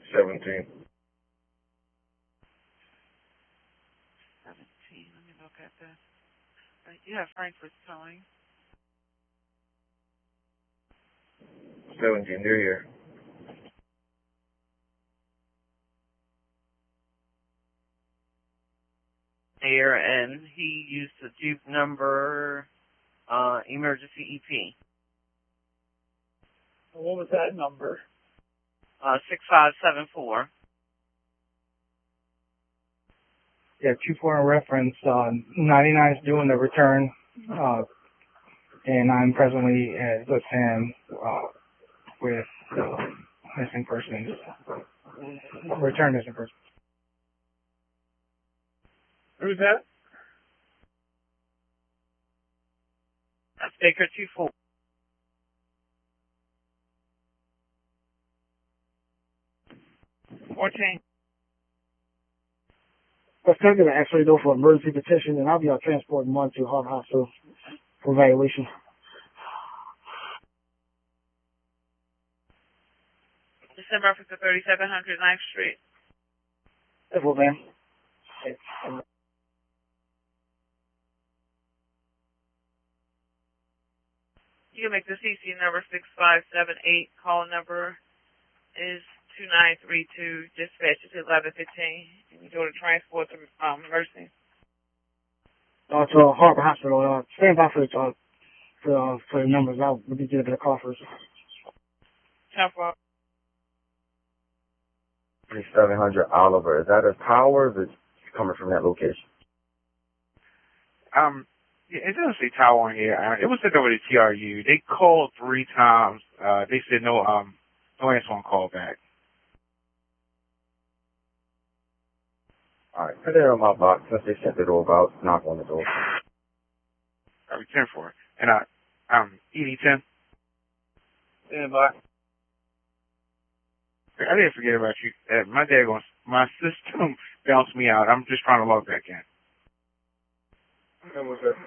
17. 17. Let me look at this. You have Frankfurt towing. 17, they're here. There, and he used the Duke number, emergency EP. What was that number? 6574. Yeah, 2-4 in reference. 99 is doing the return, and I'm presently with him with missing persons. Return missing person. Who's that? That's Baker 24. Let's take it actually though for emergency petition, and I'll be transporting one to Harbor Hospital for evaluation. December for 3700 9th Street. That's what, ma'am. You can make the CC number 6578. Call number is 2932. Dispatch is 1115. And you do the transport to emergency. To Harbor Hospital. Stand by for the numbers. I'll be getting a call first. 10-4. 3700 Oliver. Is that a tower or is it coming from that location? It doesn't say tower on here. It was sent over to TRU. They called 3 times. They said no answer on call back. All right, put it on my box. Since they sent it over, I'll knock on the door. I return for it. And ED10. Stand by. I didn't forget about you. My system bounced me out. I'm just trying to log back in. That was it.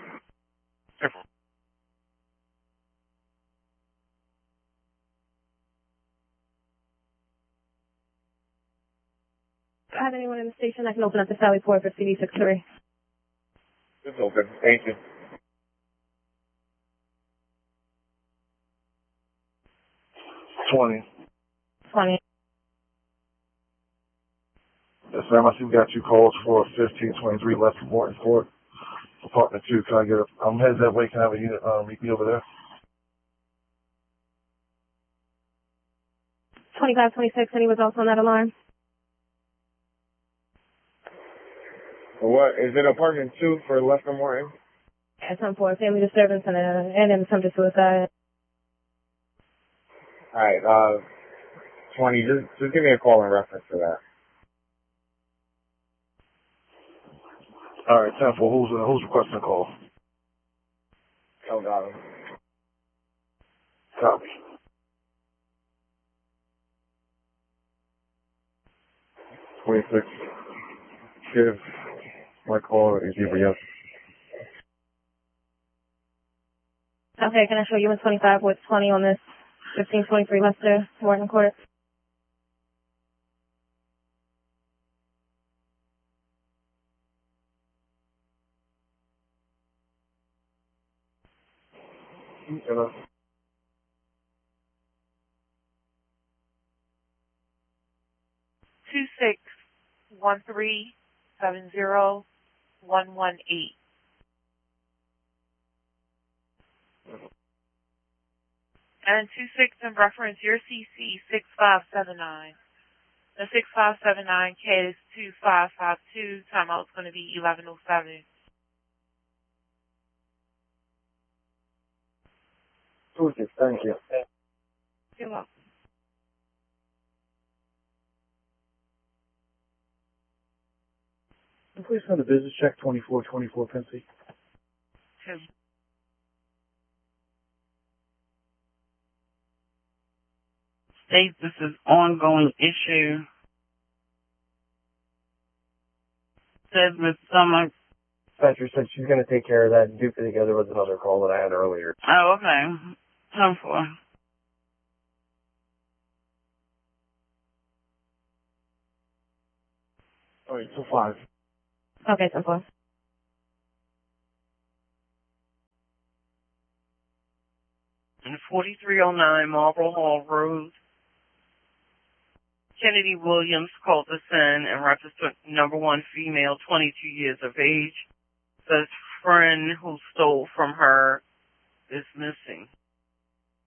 Do I have anyone in the station that can open up the Sally Port for CD63? It's open. Thank you. $20. Yes, ma'am. I see we got 2 calls for 1523 West Morton Court. Apartment 2. Can I get I'm headed that way. Can I have a unit meet me over there? 2526, any results on that alarm? What? Is it apartment 2 for Lester Morton? At some point, family disturbance and an attempt at suicide. All right. 20. Just give me a call in reference to that. All right, 10-4. Who's requesting a call? Got him. Copy. $26. Give my call is yes. Okay, can I show you in 25 with 20 on this 1523 Lester Morton Court? Hello. 2613701118. And 26 in reference your CC 6579. The 6579 case 2552. Timeout's going to be 1107. Thank you. You're welcome. Please send a business check 2424 Pensy. State this is ongoing issue. Says Ms. Summer. Dispatcher said she's going to take care of that and dupe it together with another call that I had earlier. Oh, okay. 10-4. Sorry, 25. Okay, 10-4. And 4309 Marlboro Hall Road. Kennedy Williams called us in and reference to number 1 female, 22 years of age. Says friend who stole from her is missing.